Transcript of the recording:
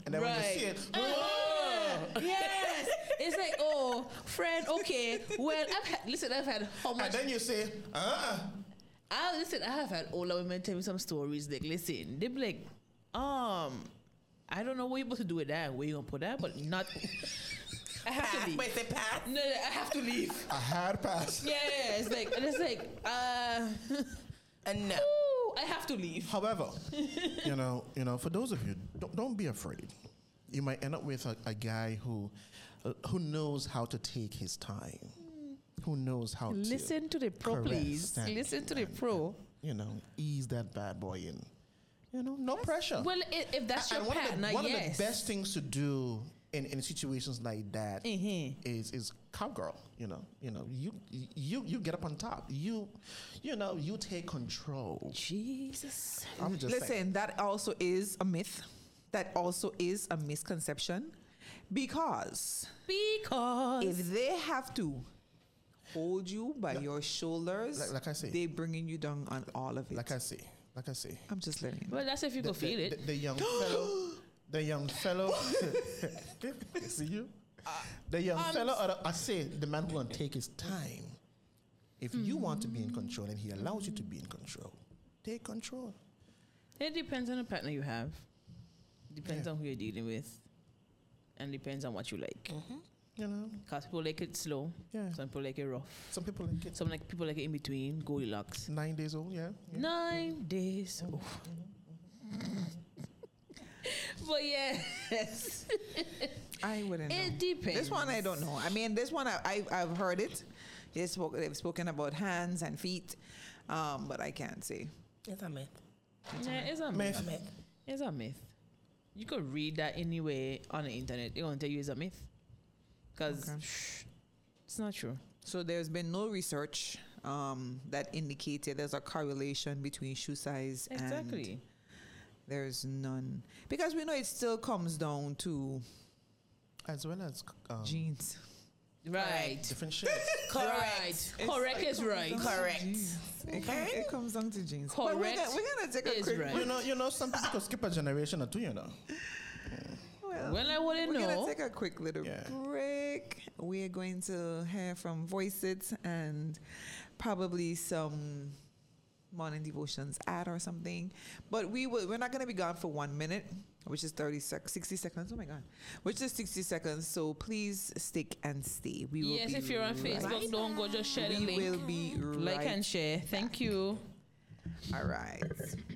And then when you see it, Yes. It's like, oh, friend, okay. Well, I've had how much? and then you say, I have had older women tell me some stories. Like, listen, they be like, I don't know what you're supposed to do with that. Where you gonna put that? But not. I have to leave. Wait, say pass. No, I have to leave. a hard pass. Yeah. It's like, And no. ooh, I have to leave. However, you know, for those of you, don't be afraid. You might end up with a guy who knows how to take his time, who knows how to Listen to the pro, caress please. and- Listen to the pro. You know, ease that bad boy in. You know, no pressure. Well, if that's your And one partner, of the yes. best things to do in situations like that Mhm. is cowgirl. You get up on top. You take control. Jesus. I'm just saying. Listen, that also is a myth. That also is a misconception. Because if they have to hold you by your shoulders, like I say. they bringing you down on all of it. Like I say. I'm just letting you know. Well, that's if you can feel it. The young fellow. See you. The young fellow. I say the man who gonna take his time. If you want to be in control and he allows you to be in control, take control. It depends on the partner you have. Depends on who you're dealing with. And depends on what you like. You know. Because people like it slow. Yeah. Some people like it rough. Some people like it. Some people like it in between. Goldilocks. 9 days old. Yeah. 9 days. Oh. But yes. I wouldn't know. It depends. This one I don't know. I mean, this one I've heard it. They've spoken about hands and feet, but I can't say. It's a myth. Yeah, it's a myth. It's a myth. You could read that anyway on the internet. They're going to tell you it's a myth. Because it's not true. So there's been no research that indicated there's a correlation between shoe size Exactly. and there's none. Because we know it still comes down to As well as jeans. Right. different shades. Correct. Correct is right. Correct. It comes down to jeans. Correct But we're gonna take a is quick right. You know, some people could skip a generation or two. You know. Well, I wouldn't We're know. gonna take a quick little break. We're going to hear from Voice It and probably some morning devotions ad or something. But we're not gonna be gone for 1 minute, which is 60 seconds. Oh my god. Which is 60 seconds. So please stick and stay. We will Yes, be if you're on right Facebook, don't go, just share the We link. will be Like right and share. Thank you. All right.